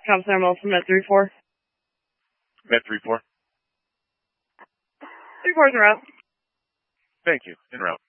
Com Center Molson at 3-4. Met 3-4. 3-4's en route. Thank you. En route.